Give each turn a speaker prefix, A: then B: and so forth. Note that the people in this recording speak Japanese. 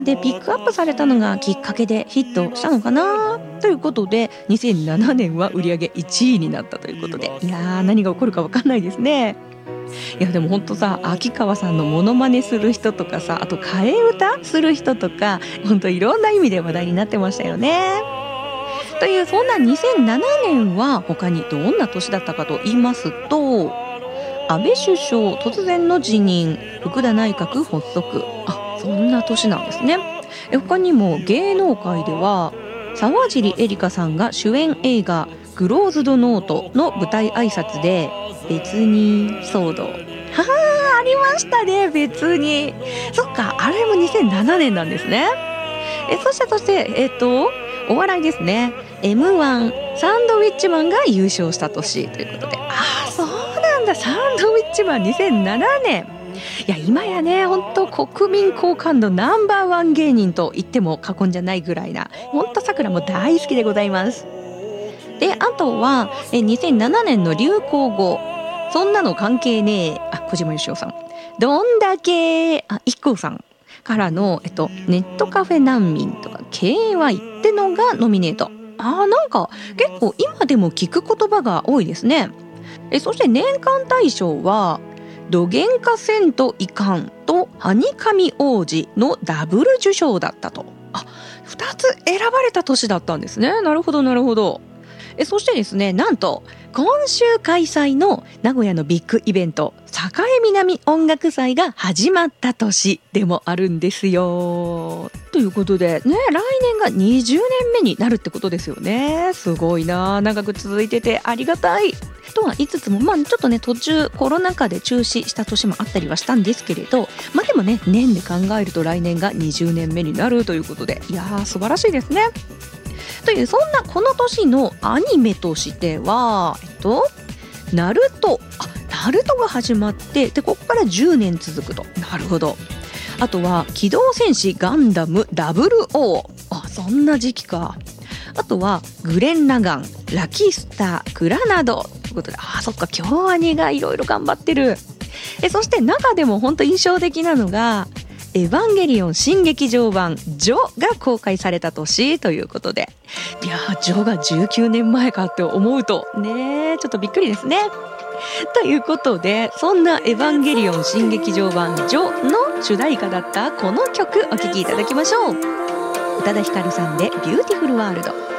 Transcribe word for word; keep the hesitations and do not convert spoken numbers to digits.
A: でピックアップされたのがきっかけでヒットしたのかなということで、にせんななねんは売り上げいちいになったということで、いやー何が起こるか分かんないですね。いやでもほんとさ、秋川さんのモノマネする人とかさ、あと替え歌する人とか、ほんといろんな意味で話題になってましたよね。というそんなにせんななねんは他にどんな年だったかと言いますと、安倍首相突然の辞任、福田内閣発足、あ、そんな年なんですね。え他にも芸能界では沢尻エリカさんが主演映画クローズドノートの舞台挨拶で別に騒動、ははーありましたね。別にそっか、あれもにせんななねんなんですね。えそしてそしてえっ、とお笑いですね。 エムワン サンドウィッチマンが優勝した年ということで、ああそうなんだ、サンドウィッチマンにせんななねん。いや今やね、本当国民好感度ナンバーワン芸人と言っても過言じゃないぐらいな、本当さくらも大好きでございます。であとはえにせんななねんの流行語、そんなの関係ねえ、あ小島よしおさん、どんだけ、あ イッコー さんからの、えっと、ネットカフェ難民とか ケーワイ ってのがノミネート。あーなんか結構今でも聞く言葉が多いですね。えそして年間大賞はどげんかせんといかんとはにかみ王子のダブル受賞だったと。あ、ふたつ選ばれた年だったんですね。なるほどなるほど。えそしてですね、なんと今週開催の名古屋のビッグイベント栄南音楽祭が始まった年でもあるんですよ。ということでね、来年がにじゅうねんめになるってことですよね。すごいな、長く続いててありがたいとは言いつつも、まあちょっとね途中コロナ禍で中止した年もあったりはしたんですけれど、まあでもね年で考えると来年がにじゅうねんめになるということで、いやー素晴らしいですね。というそんなこの年のアニメとしては、えっとナルト、あナルトが始まって、でここからじゅうねん続くと。なるほど。あとは機動戦士ガンダム ダブルオー、 あそんな時期か。あとはグレン・ラガン、ラキスター、クラナドということで、あそっか京アニがいろいろ頑張ってる。えそして中でも本当印象的なのがエヴァンゲリオン新劇場版ジョが公開された年ということで、いやージョがじゅうきゅうねんまえかって思うとね、ちょっとびっくりですね。ということで、そんなエヴァンゲリオン新劇場版ジョの主題歌だったこの曲お聴きいただきましょう。宇多田ヒカルさんでビューティフルワールド。